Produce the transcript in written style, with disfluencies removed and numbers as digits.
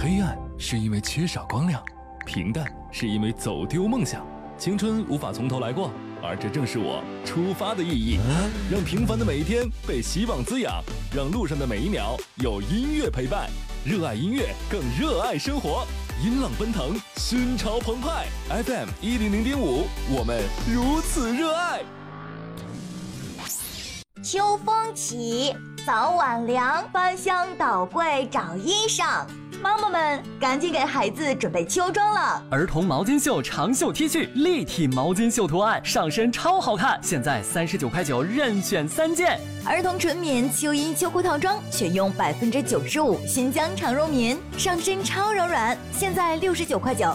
黑暗是因为缺少光亮，平淡是因为走丢梦想。青春无法从头来过，而这正是我出发的意义。让平凡的每一天被希望滋养，让路上的每一秒有音乐陪伴。热爱音乐，更热爱生活。音浪奔腾，心潮澎湃。FM 100.5，我们如此热爱。 秋风起，早晚凉，翻箱倒柜找衣裳。妈妈们赶紧给孩子准备秋装了。 儿童毛巾袖长袖 T 恤，立体毛巾袖图案，上身超好看，现在39.9任选3件。 儿童纯棉秋衣秋裤套装，选用95%新疆长绒棉，上身超柔软，现在69.9